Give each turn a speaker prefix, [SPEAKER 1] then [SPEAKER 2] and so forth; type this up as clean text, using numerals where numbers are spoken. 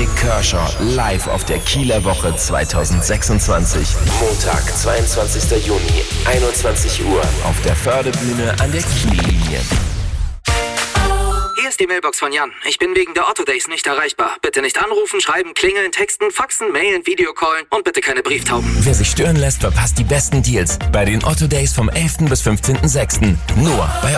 [SPEAKER 1] Dominik Kershaw live auf der Kieler Woche 2026. Montag, 22. Juni, 21 Uhr auf der Förderbühne an der Kiellinie.
[SPEAKER 2] Hier ist die Mailbox von Jan. Ich bin wegen der Otto Days nicht erreichbar. Bitte nicht anrufen, schreiben, klingeln, texten, faxen, mailen, Videocallen und bitte keine Brieftauben.
[SPEAKER 1] Wer sich stören lässt, verpasst die besten Deals bei den Otto Days vom 11. bis 15.06. Nur bei